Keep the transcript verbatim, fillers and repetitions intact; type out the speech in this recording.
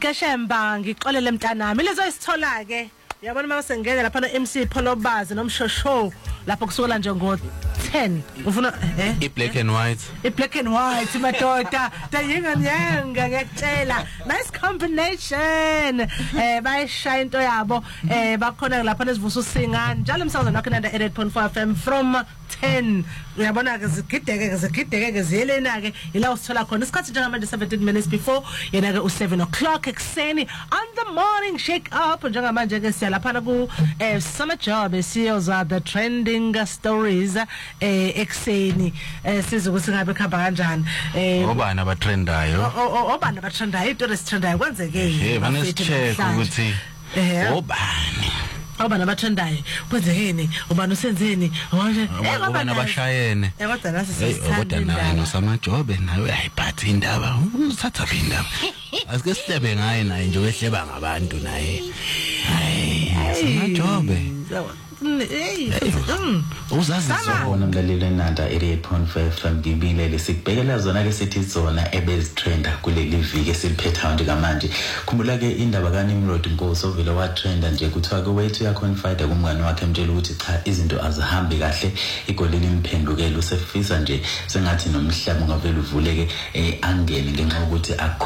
Nkashemba ngixolele mntanami lezo isithola ke yabona mase ngene lapha no M C Pholobazi nomshosho lapho kusukela nje ngo ten ufuna eh I black and white I black and white madoda tayinga nyenga ngiyakutshela nice combination eh bayishaya into yabo eh bakhona lapha nezivusa usinga njalo umsakazo wakho nanda eighty-eight point four F M from ten uyabona ke zigideke ke zigideke ke ziyelena ke ila usithola khona isikhathi njengamanje seventeen minutes before yena ke u seven o'clock ekseni on the morning shake up njengamanje ke siya lapha ku eh summer job siyoza the trending stories eh ekseni eh sizokuthi ngabe khamba kanjani eh obani abatrendayo obani abatrendayo into esitrendayo kwenzeke eh banesicheck ukuthi obani obana bathandayo kwenzekeni ubani usenzeni obana abashayene eh kodwa nasi sisithanda indaba nosamajobe nawe ayiphathi indaba uthatha indaba asike sitebe ngaye naye nje wehleba ngabantu naye hayi samajobe hey uzazi zona mlaleli nanda eighty-eight point five F M ngibile lesikubhekela zona ke sithi zona ebezitrenda kuleli viki esiliphetha nje kamanje khumbula ke indaba kaNimrod Nkosi ovela wa trenda nje kuthiwa ke wethu ya confide kumngane wakhe mtshela ukuthi cha izinto azihambi kahle igolini imphendukela usefisa nje sengathi nomhlaba ngavela uvuleke angene ngenxa ukuthi